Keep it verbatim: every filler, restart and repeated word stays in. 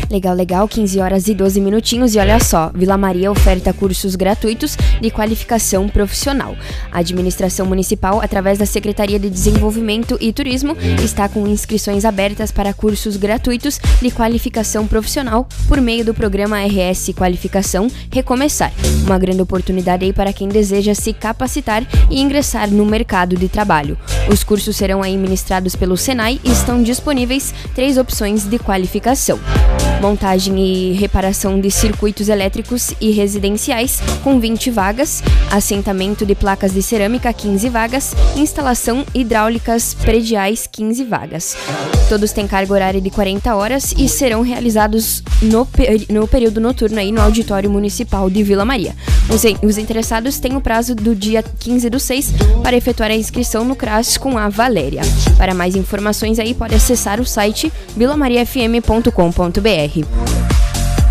Legal, legal, quinze horas e doze minutinhos e olha só, Vila Maria oferta cursos gratuitos de qualificação profissional. A administração municipal, através da Secretaria de Desenvolvimento e Turismo, está com inscrições abertas para cursos gratuitos de qualificação profissional por meio do programa R S Qualificação Recomeçar. Uma grande oportunidade aí para quem deseja se capacitar e ingressar no mercado de trabalho. Os cursos serão aí ministrados pelo Senai e estão disponíveis três opções de qualificação: montagem e reparação de circuitos elétricos e residenciais, com vinte vagas, assentamento de placas de cerâmica, quinze vagas, instalação hidráulicas prediais, quinze vagas. Todos têm carga horária de quarenta horas e serão realizados no, no período noturno aí no Auditório Municipal de Vila Maria. Os, os interessados têm o prazo do dia quinze do seis para efetuar a inscrição no CRAS com a Valéria. Para mais informações aí pode acessar o site vila maria f m ponto com ponto b r.